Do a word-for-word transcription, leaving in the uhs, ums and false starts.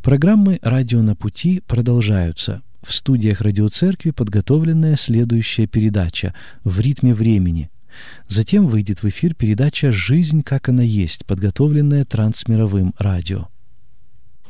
Программы «Радио на пути» продолжаются. В студиях Радиоцеркви подготовленная следующая передача «В ритме времени». Затем выйдет в эфир передача «Жизнь, как она есть», подготовленная Трансмировым радио.